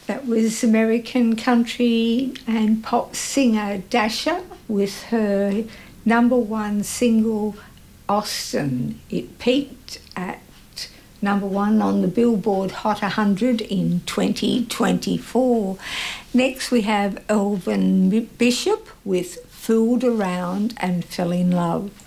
That was American country and pop singer Dasha with her #1 single, Austin. It peaked at #1 on the Billboard Hot 100 in 2024. Next we have Elvin Bishop with Fooled Around and Fell in Love.